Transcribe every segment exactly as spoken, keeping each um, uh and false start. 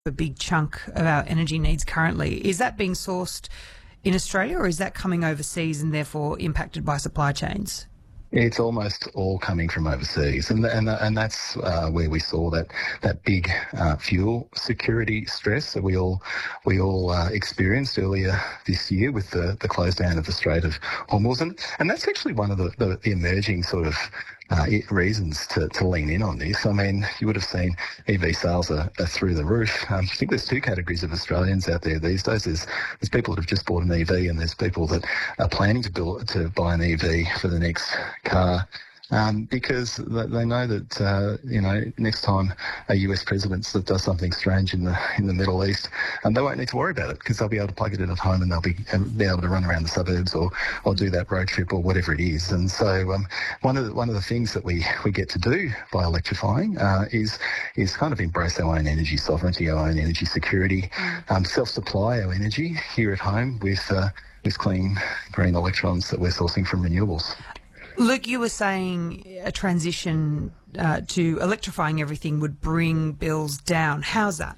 a big chunk of our energy needs currently. Is that being sourced in Australia, or is that coming overseas and therefore impacted by supply chains? It's almost all coming from overseas, and and and that's uh, where we saw that that big uh, fuel security stress that we all we all uh, experienced earlier this year with the, the close down of the Strait of Hormuz, and, and that's actually one of the, the, the emerging sort of uh, reasons to, to lean in on this. I mean, you would have seen E V sales are, are through the roof. Um, I think there's two categories of Australians out there these days. There's there's people that have just bought an E V, and there's people that are planning to build to buy an E V for the next car, um, because they know that uh, you know next time a U S president that does something strange in the in the Middle East, and they won't need to worry about it because they'll be able to plug it in at home, and they'll be be able to run around the suburbs or or do that road trip or whatever it is. And so um, one of the, one of the things that we, we get to do by electrifying uh, is is kind of embrace our own energy sovereignty, our own energy security, um, self-supply our energy here at home with uh, with clean green electrons that we're sourcing from renewables. Luke, you were saying a transition uh, to electrifying everything would bring bills down. How's that?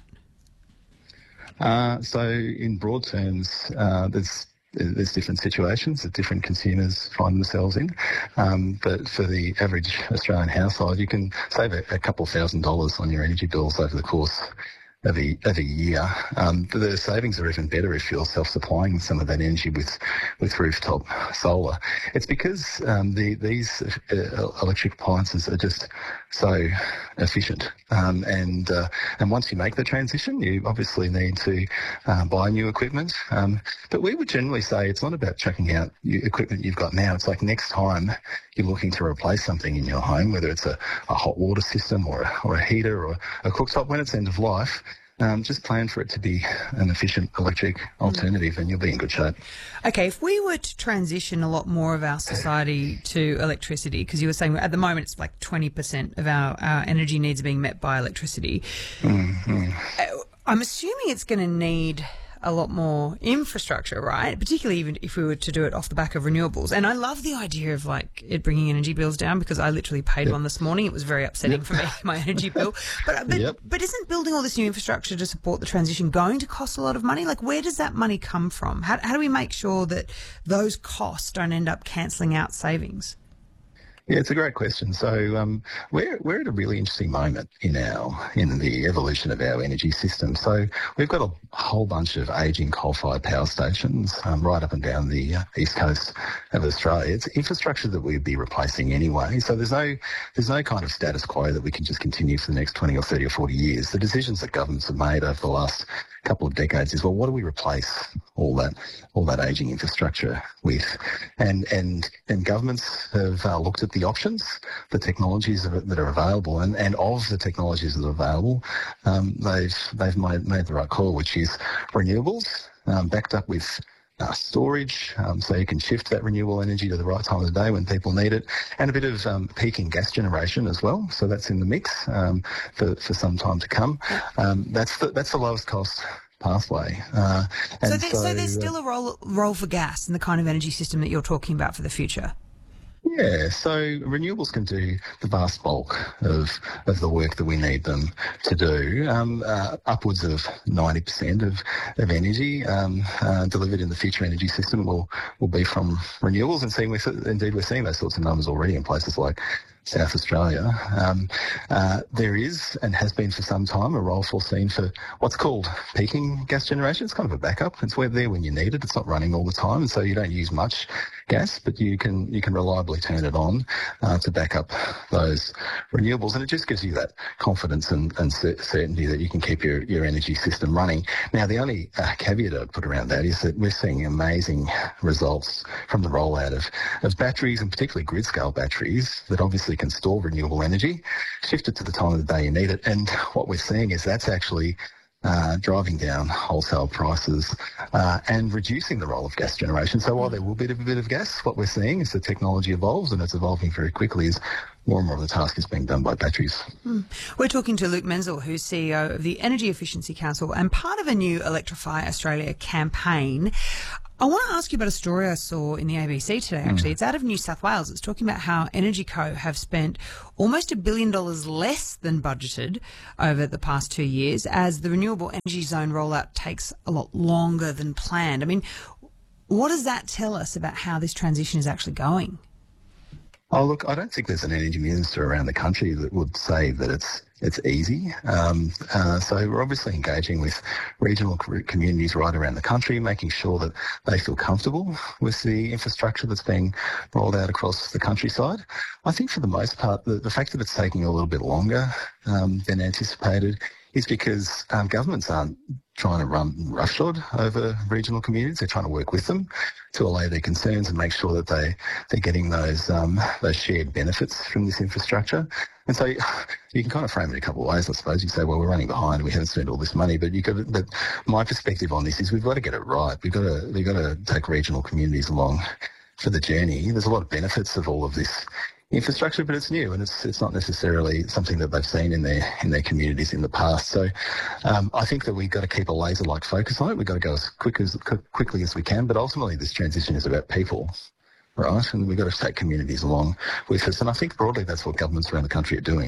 Uh, so in broad terms, uh, there's there's different situations that different consumers find themselves in. Um, but for the average Australian household, you can save a, a couple of thousand dollars on your energy bills over the course of a, of a year. Um, the savings are even better if you're self-supplying some of that energy with, with rooftop solar. It's because um, the, these uh, electric appliances are just so efficient. Um, and uh, and once you make the transition, you obviously need to uh, buy new equipment. Um, but we would generally say it's not about chucking out equipment you've got now. It's like next time you're looking to replace something in your home, whether it's a, a hot water system or a, or a heater or a cooktop, when it's end of life, Um, just plan for it to be an efficient electric alternative, mm. and you'll be in good shape. Okay, if we were to transition a lot more of our society to electricity, because you were saying at the moment it's like twenty percent of our, our energy needs are being met by electricity, mm-hmm. I'm assuming it's going to need a lot more infrastructure, right? Particularly even if we were to do it off the back of renewables. And I love the idea of like it bringing energy bills down, because I literally paid yep. one this morning. It was very upsetting yep. for me, my energy bill. But but, yep. but isn't building all this new infrastructure to support the transition going to cost a lot of money? Like, where does that money come from? How, how do we make sure that those costs don't end up cancelling out savings? Yeah, it's a great question. So um, we're we're at a really interesting moment in our in the evolution of our energy system. So we've got a whole bunch of ageing coal-fired power stations um, right up and down the uh, east coast of Australia. It's infrastructure that we'd be replacing anyway. So there's no there's no kind of status quo that we can just continue for the next twenty or thirty or forty years. The decisions that governments have made over the last couple of decades is, well, what do we replace all that all that ageing infrastructure with? And and and governments have uh, looked at the options, the technologies that are available, and, and of the technologies that are available, um, they've they've made, made the right call, which is renewables, um, backed up with uh, storage, um, so you can shift that renewable energy to the right time of the day when people need it, and a bit of um, peaking gas generation as well. So that's in the mix um, for for some time to come. Um, that's the that's the lowest cost pathway. Uh, and so, there, so, so there's still a role role for gas in the kind of energy system that you're talking about for the future. Yeah, so renewables can do the vast bulk of of the work that we need them to do. Um, uh, upwards of ninety percent of, of energy um, uh, delivered in the future energy system will, will be from renewables, and seeing, indeed we're seeing those sorts of numbers already in places like South Australia. Um, uh, there is, and has been for some time, a role foreseen for what's called peaking gas generation. It's kind of a backup. It's where there when you need it. It's not running all the time, and so you don't use much gas, but you can you can reliably turn it on uh, to back up those renewables, and it just gives you that confidence and, and certainty that you can keep your, your energy system running. Now, the only uh, caveat I'd put around that is that we're seeing amazing results from the rollout of, of batteries, and particularly grid-scale batteries that obviously can store renewable energy, shift it to the time of the day you need it. And what we're seeing is that's actually uh, driving down wholesale prices uh, and reducing the role of gas generation. So while there will be a bit of gas, what we're seeing is the technology evolves, and it's evolving very quickly as more and more of the task is being done by batteries. Mm. We're talking to Luke Menzel, who's C E O of the Energy Efficiency Council and part of a new Electrify Australia campaign. I want to ask you about a story I saw in the A B C today, actually. Mm. It's out of New South Wales. It's talking about how EnergyCo have spent almost a billion dollars less than budgeted over the past two years as the renewable energy zone rollout takes a lot longer than planned. I mean, what does that tell us about how this transition is actually going? Oh, look, I don't think there's an energy minister around the country that would say that it's it's easy. Um, uh, so we're obviously engaging with regional communities right around the country, making sure that they feel comfortable with the infrastructure that's being rolled out across the countryside. I think for the most part, the, the fact that it's taking a little bit longer um, than anticipated is because um, governments aren't trying to run roughshod over regional communities. They're trying to work with them to allay their concerns and make sure that they, they're getting those um, those shared benefits from this infrastructure. And so you can kind of frame it a couple of ways, I suppose. You say, well, we're running behind, we haven't spent all this money, but you got to, but my perspective on this is we've got to get it right. We've got to we've got to take regional communities along for the journey. There's a lot of benefits of all of this infrastructure, but it's new and it's it's not necessarily something that they've seen in their in their communities in the past. So um, I think that we've got to keep a laser-like focus on it. We've got to go as quick as quickly as we can, but ultimately this transition is about people, right? And we've got to take communities along with us. And I think broadly that's what governments around the country are doing.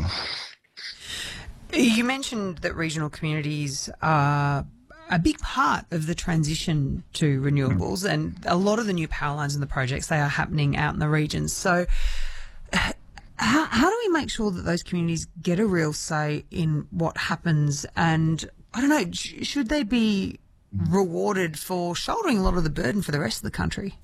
You mentioned that regional communities are a big part of the transition to renewables, mm. and a lot of the new power lines and the projects, they are happening out in the regions. So How, how do we make sure that those communities get a real say in what happens? And I don't know, sh- should they be rewarded for shouldering a lot of the burden for the rest of the country?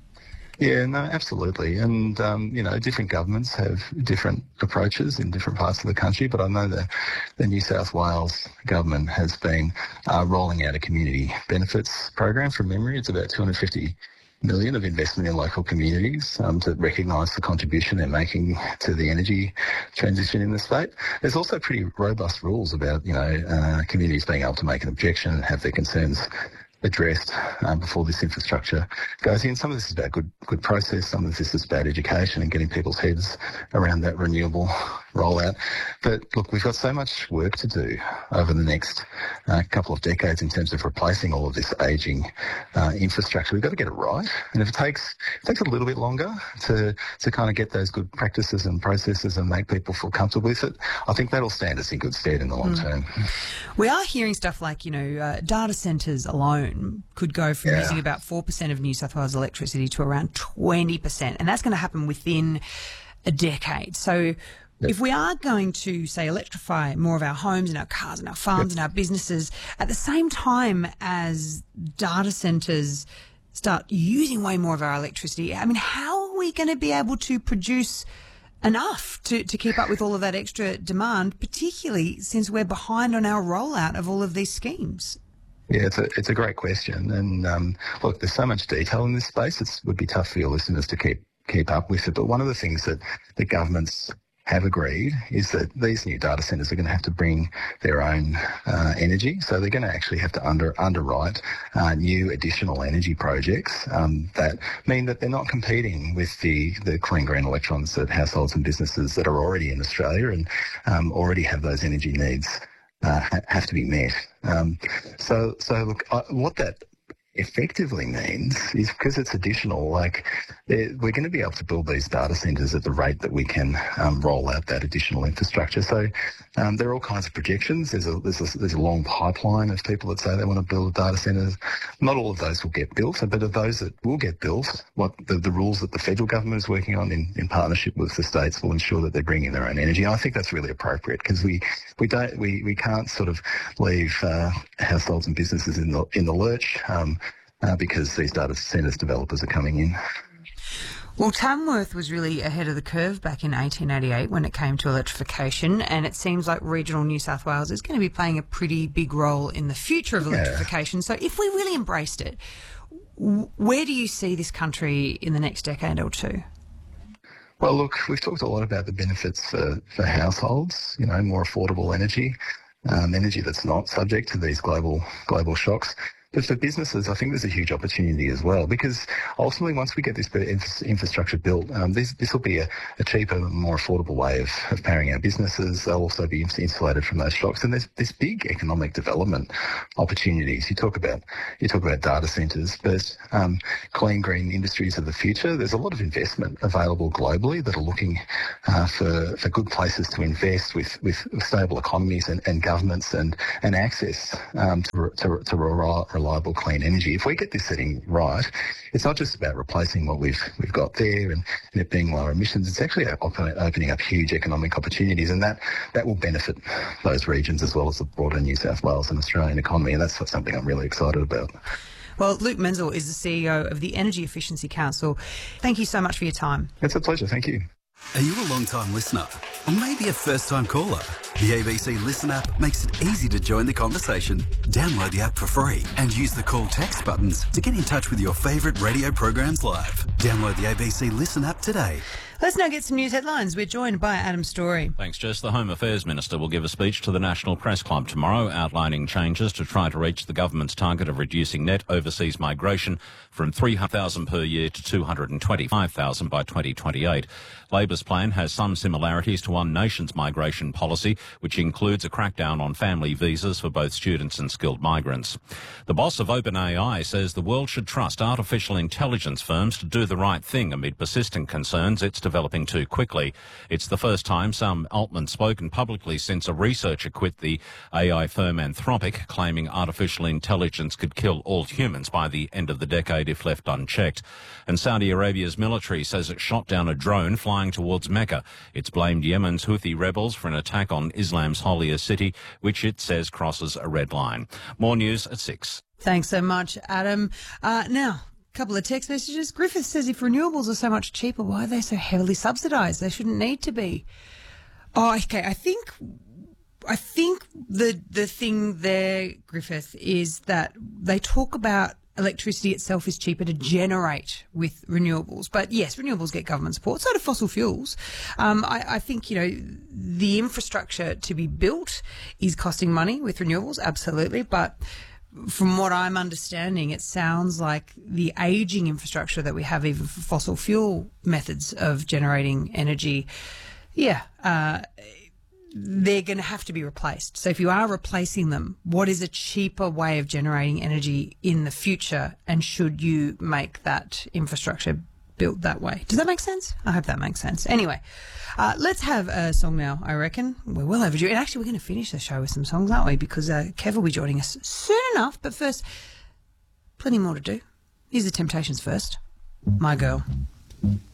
Yeah, no, absolutely. And, um, you know, different governments have different approaches in different parts of the country, but I know that the New South Wales government has been uh, rolling out a community benefits program. From memory, it's about two hundred fifty million of investment in local communities um, to recognise the contribution they're making to the energy transition in the state. There's also pretty robust rules about, you know, uh, communities being able to make an objection and have their concerns addressed um, before this infrastructure goes in. Some of this is about good good process, some of this is about education and getting people's heads around that renewable rollout. But look, we've got so much work to do over the next uh, couple of decades in terms of replacing all of this ageing uh, infrastructure. We've got to get it right. And if it takes it takes a little bit longer to, to kind of get those good practices and processes and make people feel comfortable with it, I think that'll stand us in good stead in the long mm. term. We are hearing stuff like, you know, uh, data centres alone could go from yeah. using about four percent of New South Wales electricity to around twenty percent. And that's going to happen within a decade. So yep. if we are going to, say, electrify more of our homes and our cars and our farms yep. and our businesses at the same time as data centres start using way more of our electricity, I mean, how are we going to be able to produce enough to, to keep up with all of that extra demand, particularly since we're behind on our rollout of all of these schemes? Yeah, it's a it's a great question, and um, look, there's so much detail in this space. It would be tough for your listeners to keep keep up with it. But one of the things that the governments have agreed is that these new data centres are going to have to bring their own uh, energy, so they're going to actually have to under underwrite uh, new additional energy projects um, that mean that they're not competing with the the clean green electrons that households and businesses that are already in Australia and um, already have those energy needs uh, have to be met. Um, so, so look, uh, what that effectively means is because it's additional, like we're going to be able to build these data centres at the rate that we can um, roll out that additional infrastructure. So um, there are all kinds of projections. There's a, there's a there's a long pipeline of people that say they want to build data centres. Not all of those will get built, but of those that will get built, what the, the rules that the federal government is working on in, in partnership with the states will ensure that they're bringing their own energy. And I think that's really appropriate because we we don't we, we can't sort of leave uh, households and businesses in the in the lurch. Um, Uh, because these data centres developers are coming in. Well, Tamworth was really ahead of the curve back in eighteen eighty-eight when it came to electrification, and it seems like regional New South Wales is going to be playing a pretty big role in the future of electrification. Yeah. So if we really embraced it, where do you see this country in the next decade or two? Well, look, we've talked a lot about the benefits for, for households, you know, more affordable energy, um, energy that's not subject to these global global shocks. But for businesses, I think there's a huge opportunity as well, because ultimately, once we get this bit of infra- infrastructure built, um, this this will be a, a cheaper, more affordable way of, of powering our businesses. They'll also be insulated from those shocks, and there's this big economic development opportunities. You talk about you talk about data centres, but um, clean green industries of the future. There's a lot of investment available globally that are looking uh, for for good places to invest with with stable economies and, and governments and and access um, to to, to reliable clean energy. If we get this setting right, it's not just about replacing what we've we've got there and, and it being lower emissions. It's actually open, opening up huge economic opportunities, and that that will benefit those regions as well as the broader New South Wales and Australian economy. And that's something I'm really excited about. Well, Luke Menzel is the C E O of the Energy Efficiency Council. Thank you so much for your time. It's a pleasure. Thank you. Are you a long-time listener? Or maybe a first-time caller? The A B C Listen app makes it easy to join the conversation. Download the app for free and use the call text buttons to get in touch with your favourite radio programs live. Download the A B C Listen app today. Let's now get some news headlines. We're joined by Adam Story. Thanks, Jess. The Home Affairs Minister will give a speech to the National Press Club tomorrow outlining changes to try to reach the government's target of reducing net overseas migration from three hundred thousand per year to two hundred twenty-five thousand by twenty twenty-eight. Labor's plan has some similarities to One Nation's migration policy, which includes a crackdown on family visas for both students and skilled migrants. The boss of OpenAI says the world should trust artificial intelligence firms to do the right thing amid persistent concerns it's developing too quickly. It's the first time Sam Altman's spoken publicly since a researcher quit the A I firm Anthropic, claiming artificial intelligence could kill all humans by the end of the decade if left unchecked. And Saudi Arabia's military says it shot down a drone flying towards Mecca. It's blamed Yemen's Houthi rebels for an attack on Islam's holiest city, which it says crosses a red line. More news at six. Thanks so much, Adam. Uh, now, a couple of text messages. Griffith says if renewables are so much cheaper, why are they so heavily subsidised? They shouldn't need to be. Oh, okay. I think, I think the the thing there, Griffith, is that they talk about electricity itself is cheaper to generate with renewables. But yes, renewables get government support. So do fossil fuels. Um, I, I think, you know, the infrastructure to be built is costing money with renewables, absolutely. But from what I'm understanding, it sounds like the ageing infrastructure that we have, even for fossil fuel methods of generating energy, yeah, uh, they're going to have to be replaced. So if you are replacing them, what is a cheaper way of generating energy in the future, and should you make that infrastructure built that way? Does that make sense? I hope that makes sense. Anyway, uh, let's have a song now, I reckon. We're well overdue. And actually, we're going to finish the show with some songs, aren't we? Because uh, Kev will be joining us soon enough. But first, plenty more to do. Here's the Temptations first. My Girl.